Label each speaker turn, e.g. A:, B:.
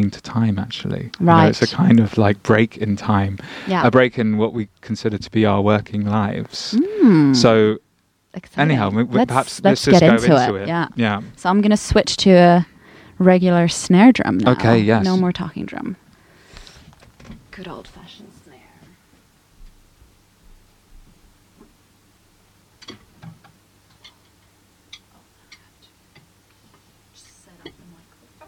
A: belonging to time, actually.
B: Right.
A: It's a kind of like break in time,
B: Yeah.
A: a break in what we consider to be our working lives. So
B: Exciting.
A: anyhow, perhaps
B: let's
A: let's just
B: get
A: go
B: into
A: it.
B: Yeah. So I'm going to switch to a regular snare drum now.
A: Okay, yes.
B: No more talking drum. Good old-fashioned